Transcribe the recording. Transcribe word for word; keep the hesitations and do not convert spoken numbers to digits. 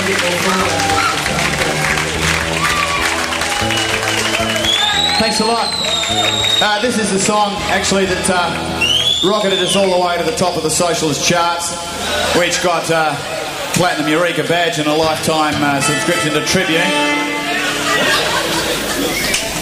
Thanks a lot. Uh, this is a song, actually, that uh, rocketed us all the way to the top of the socialist charts, which got uh, Platinum Eureka badge and a lifetime uh, subscription to Tribune.